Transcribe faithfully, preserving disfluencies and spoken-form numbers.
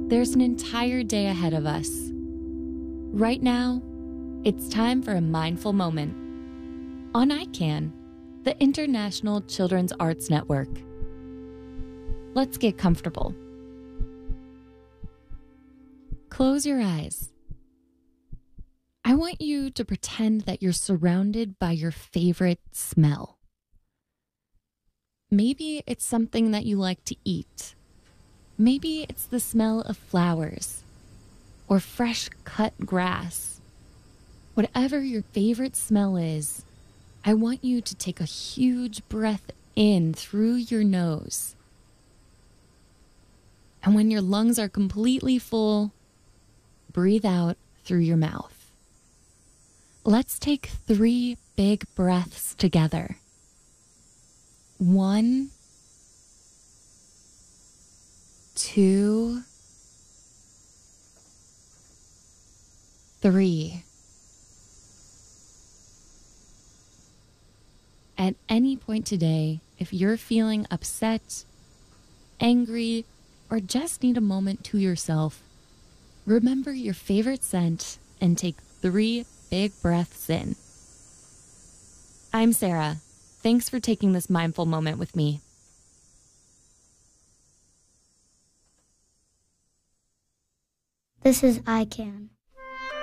There's an entire day ahead of us. Right now, it's time for a mindful moment on I CAN, the International Children's Arts Network. Let's get comfortable. Close your eyes. I want you to pretend that you're surrounded by your favorite smell. Maybe it's something that you like to eat. Maybe it's the smell of flowers or fresh cut grass. Whatever your favorite smell is, I want you to take a huge breath in through your nose. And when your lungs are completely full, breathe out through your mouth. Let's take three big breaths together. One, two, three. At any point today, if you're feeling upset, angry, or just need a moment to yourself, remember your favorite scent and take three big breaths in. I'm Sarah. Thanks for taking this mindful moment with me. This is I CAN.